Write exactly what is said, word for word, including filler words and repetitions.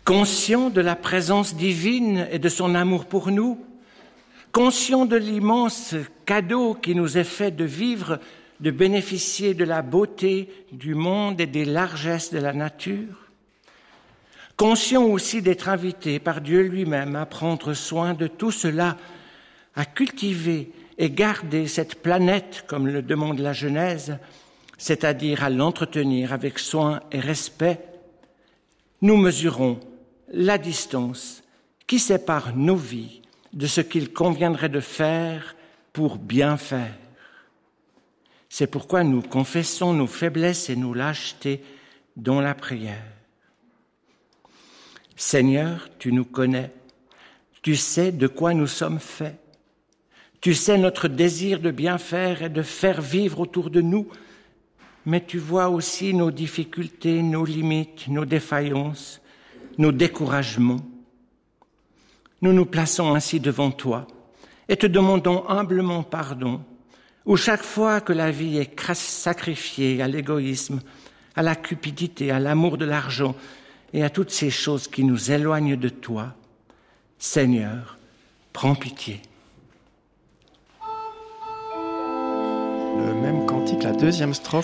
Conscient de la présence divine et de son amour pour nous, conscient de l'immense cadeau qui nous est fait de vivre, de bénéficier de la beauté du monde et des largesses de la nature, conscient aussi d'être invité par Dieu lui-même à prendre soin de tout cela, à cultiver et garder cette planète, comme le demande la Genèse, c'est-à-dire à l'entretenir avec soin et respect, nous mesurons la distance qui sépare nos vies de ce qu'il conviendrait de faire pour bien faire. C'est pourquoi nous confessons nos faiblesses et nos lâchetés dans la prière. Seigneur, tu nous connais, tu sais de quoi nous sommes faits, tu sais notre désir de bien faire et de faire vivre autour de nous, mais tu vois aussi nos difficultés, nos limites, nos défaillances, nos découragements. Nous nous plaçons ainsi devant toi et te demandons humblement pardon, où chaque fois que la vie est sacrifiée à l'égoïsme, à la cupidité, à l'amour de l'argent et à toutes ces choses qui nous éloignent de toi, Seigneur, prends pitié. Le même cantique, la deuxième strophe.